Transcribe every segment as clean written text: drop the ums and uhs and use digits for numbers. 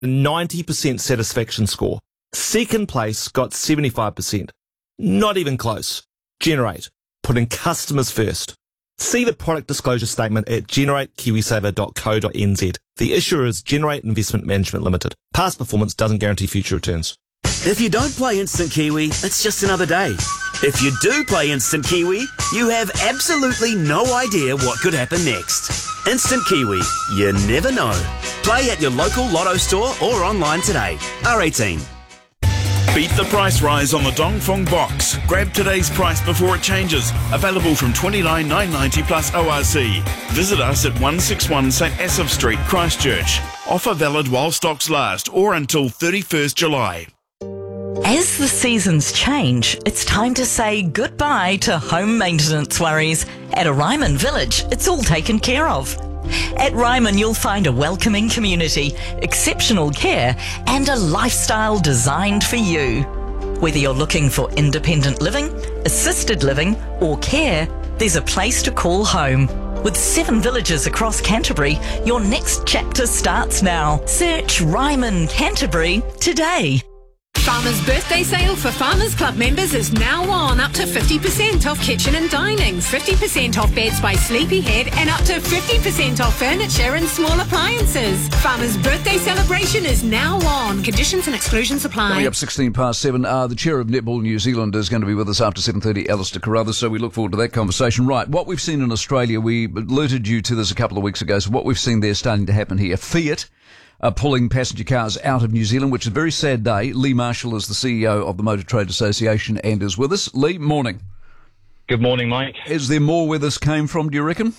90% satisfaction score. Second place got 75%. Not even close. Generate, putting customers first. See the product disclosure statement at generatekiwisaver.co.nz. The issuer is Generate Investment Management Limited. Past performance doesn't guarantee future returns. If you don't play Instant Kiwi, it's just another day. If you do play Instant Kiwi, you have absolutely no idea what could happen next. Instant Kiwi, you never know. Play at your local Lotto store or online today. R18. Beat the price rise on the Dongfeng box. Grab today's price before it changes. Available from $29,990 plus ORC. Visit us at 161 St Asaph Street, Christchurch. Offer valid while stocks last or until 31st July. As the seasons change, it's time to say goodbye to home maintenance worries. At a Ryman Village, it's all taken care of. At Ryman, you'll find a welcoming community, exceptional care, and a lifestyle designed for you. Whether you're looking for independent living, assisted living, or care, there's a place to call home. With 7 villages across Canterbury, your next chapter starts now. Search Ryman Canterbury today. Farmers' birthday sale for Farmers Club members is now on. Up to 50% off kitchen and dining, 50% off beds by Sleepyhead, and up to 50% off furniture and small appliances. Farmers' birthday celebration is now on. Conditions and exclusions apply. Coming up 7:16. The chair of Netball New Zealand is going to be with us after 7:30, Alistair Carruthers, so we look forward to that conversation. Right, what we've seen in Australia, we alerted you to this a couple of weeks ago, so what we've seen there starting to happen here. Fiat pulling passenger cars out of New Zealand, which is a very sad day. Lee Marshall is the CEO of the Motor Trade Association and is with us. Lee, morning. Good morning, Mike. Is there more where this came from, do you reckon?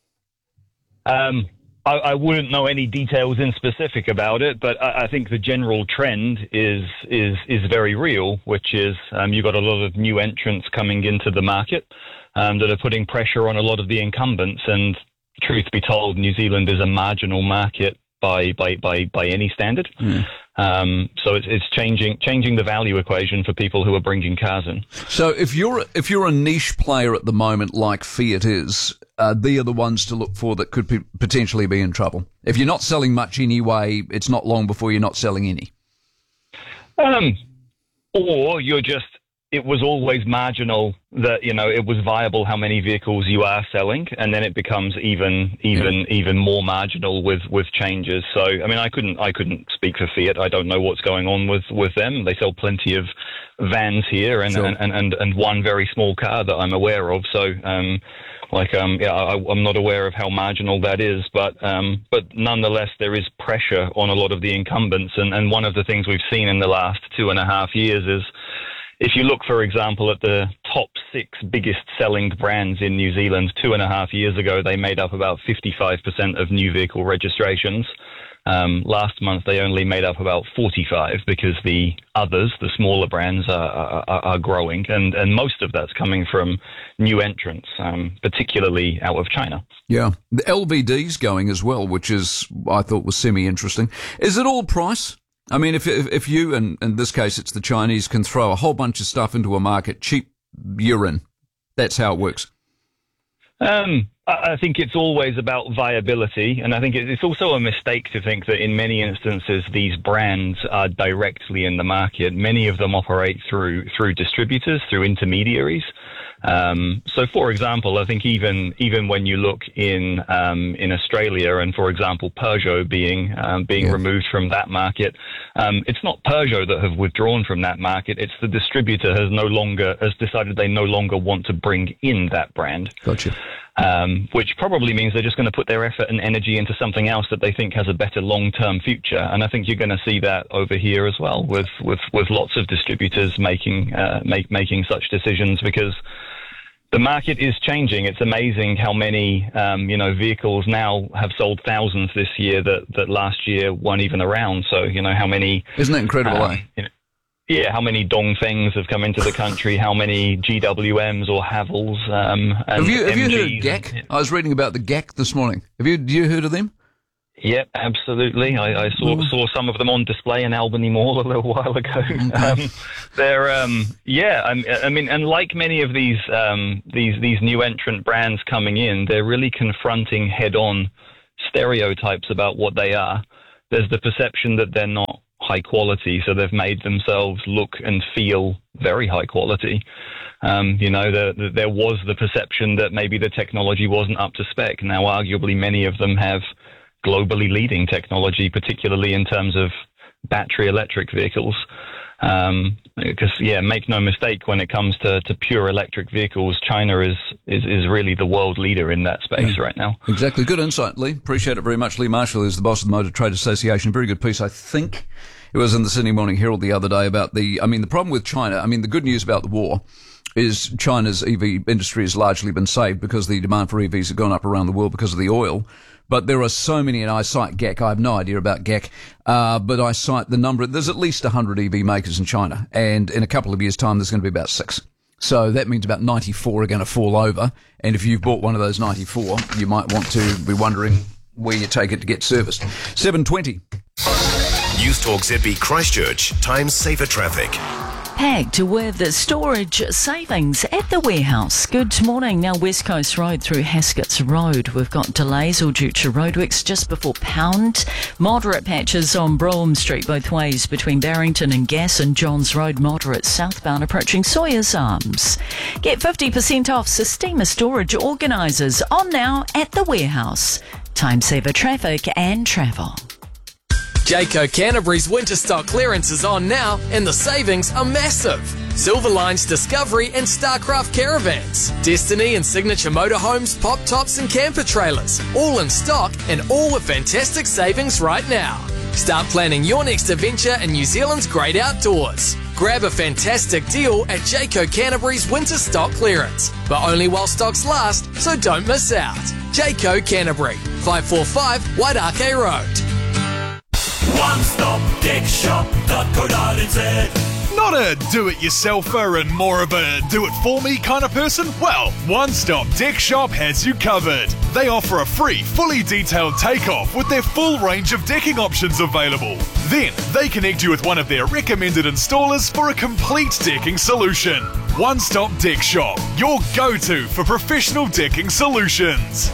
I wouldn't know any details in specific about it, but I think the general trend is very real, which is you've got a lot of new entrants coming into the market that are putting pressure on a lot of the incumbents. And truth be told, New Zealand is a marginal market by any standard. So it's changing the value equation for people who are bringing cars in. So if you're a niche player at the moment like Fiat is, they are the ones to look for that could potentially be in trouble. If you're not selling much anyway, it's not long before you're not selling any. Or you're just, it was always marginal that, it was viable how many vehicles you are selling, and then it becomes even more marginal with changes. So, I couldn't speak for Fiat. I don't know what's going on with them. They sell plenty of vans here and, sure. and one very small car that I'm aware of. So, I'm not aware of how marginal that is, but nonetheless, there is pressure on a lot of the incumbents. And one of the things we've seen in the last 2.5 years is, if you look, for example, at the top 6 biggest selling brands in New Zealand, 2.5 years ago, they made up about 55% of new vehicle registrations. Last month, they only made up about 45 because the others, the smaller brands, are growing. And most of that's coming from new entrants, particularly out of China. Yeah. The LVD's going as well, which I thought was semi-interesting. Is it all price? If you, and in this case it's the Chinese, can throw a whole bunch of stuff into a market, cheap, you're in. That's how it works. I think it's always about viability, and I think it's also a mistake to think that in many instances these brands are directly in the market. Many of them operate through distributors, through intermediaries. So, for example, I think even when you look in Australia, and for example Peugeot being removed from that market, it's not Peugeot that have withdrawn from that market. It's the distributor has decided they no longer want to bring in that brand. Gotcha. Which probably means they're just going to put their effort and energy into something else that they think has a better long-term future. And I think you're going to see that over here as well, with lots of distributors making such decisions, because the market is changing. It's amazing how many vehicles now have sold thousands this year that last year weren't even around. So how many? Isn't that incredible? Yeah, how many Dongfengs have come into the country? How many GWMs or Havels? Have you heard of GAC? Yeah. I was reading about the GAC this morning. Have you heard of them? Yep, absolutely. I saw some of them on display in Albany Mall a little while ago. Okay. They're and like many of these new entrant brands coming in, they're really confronting head-on stereotypes about what they are. there's the perception that they're not high quality, so they've made themselves look and feel very high quality. There was the perception that maybe the technology wasn't up to spec. Now, arguably, many of them have globally leading technology, particularly in terms of battery electric vehicles. Because, make no mistake, when it comes to pure electric vehicles, China is really the world leader in that space right now. Exactly. Good insight, Lee. Appreciate it very much. Lee Marshall is the boss of the Motor Trade Association. Very good piece, I think. It was in the Sydney Morning Herald the other day about the problem with China. The good news about the war is China's EV industry has largely been saved because the demand for EVs has gone up around the world because of the oil. But there are so many, and I cite GAC. I have no idea about GAC, but I cite the number. There's at least 100 EV makers in China, and in a couple of years' time, there's going to be about 6. So that means about 94 are going to fall over. And if you've bought one of those 94, you might want to be wondering where you take it to get serviced. 7:20. News Talk ZB Christchurch. Time saver traffic. Packed with storage savings at the warehouse. Good morning. Now West Coast Road through Haskett's Road. We've got delays all due to roadworks just before Pound. Moderate patches on Brougham Street both ways between Barrington and Gas and Johns Road. Moderate southbound approaching Sawyer's Arms. Get 50% off Sistema Storage Organisers on now at the warehouse. Time saver traffic and travel. Jayco Canterbury's winter stock clearance is on now, and the savings are massive. Silverline's Discovery and Starcraft caravans, Destiny and Signature motorhomes, pop tops and camper trailers, all in stock and all with fantastic savings right now. Start planning your next adventure in New Zealand's great outdoors. Grab a fantastic deal at Jayco Canterbury's winter stock clearance, but only while stocks last, so don't miss out. Jayco Canterbury, 545 Wairakei Road. OneStopDeckShop.co.nz. Not a do-it-yourselfer and more of a do-it-for-me kind of person? Well, One Stop Deck Shop has you covered. They offer a free, fully detailed takeoff with their full range of decking options available. Then, they connect you with one of their recommended installers for a complete decking solution. One Stop Deck Shop, your go-to for professional decking solutions.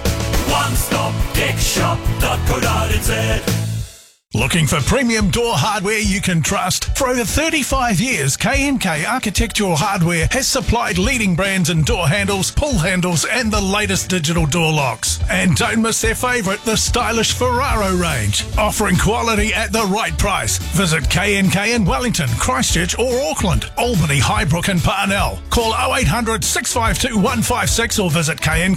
OneStopDeckShop.co.nz. Looking for premium door hardware you can trust? For over 35 years, K&K Architectural Hardware has supplied leading brands in door handles, pull handles and the latest digital door locks. And don't miss their favourite, the stylish Ferraro range. Offering quality at the right price. Visit K&K in Wellington, Christchurch or Auckland, Albany, Highbrook and Parnell. Call 0800 652 156 or visit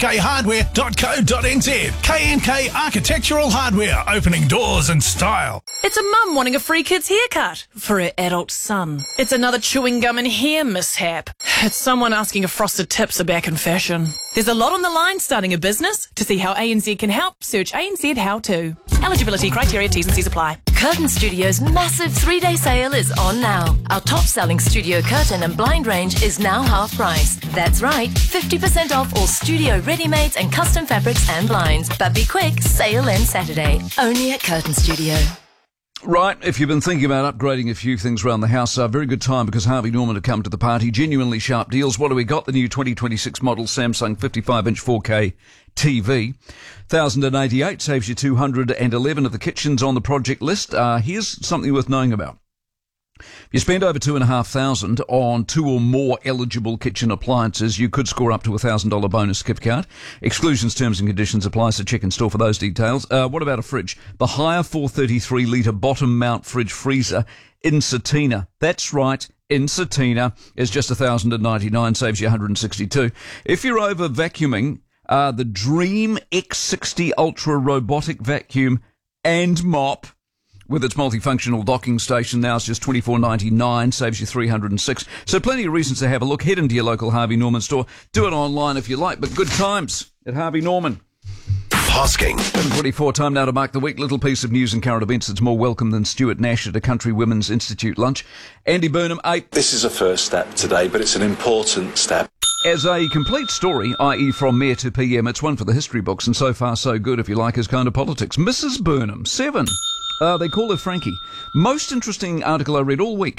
knkhardware.co.nz. K&K Architectural Hardware, opening doors in style. It's a mum wanting a free kid's haircut for her adult son. It's another chewing gum and hair mishap. It's someone asking if frosted tips are back in fashion. There's a lot on the line starting a business. To see how ANZ can help, search ANZ How To. Eligibility criteria, T's and C's apply. Curtain Studio's massive 3-day sale is on now. Our top-selling studio curtain and blind range is now half price. That's right, 50% off all studio ready-mades and custom fabrics and blinds. But be quick, sale ends Saturday. Only at Curtain Studio. Right, if you've been thinking about upgrading a few things around the house, very good time because Harvey Norman have come to the party. Genuinely sharp deals. What do we got? The new 2026 model Samsung 55-inch 4K TV. 1,088 saves you 211 of the kitchens on the project list. Here's something worth knowing about. If you spend over $2,500 on 2 or more eligible kitchen appliances, you could score up to $1,000 bonus gift card. Exclusions, terms and conditions apply, so check in store for those details. What about a fridge? The higher 433-litre bottom mount fridge freezer in Satina. That's right. In Satina is just $1,099, saves you $162. If you're over vacuuming, the Dream X60 Ultra robotic vacuum and mop with its multifunctional docking station now is just $24.99, saves you $306. So plenty of reasons to have a look. Head into your local Harvey Norman store. Do it online if you like, but good times at Harvey Norman. Hosking. 7:24, time now to mark the week. Little piece of news and current events that's more welcome than Stuart Nash at a Country Women's Institute lunch. Andy Burnham, 8. This is a first step today, but it's an important step. As a complete story, i.e. from Mayor to PM, it's one for the history books, and so far so good if you like his kind of politics. Mrs. Burnham, 7. They call her Frankie. Most interesting article I read all week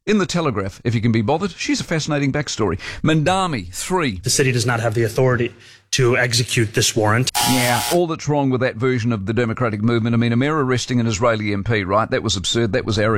in the Telegraph, if you can be bothered. She's a fascinating backstory. Mandami, 3. The city does not have the authority to execute this warrant. Yeah, all that's wrong with that version of the democratic movement. I mean, Amir arresting an Israeli MP, right? That was absurd. That was arrogant.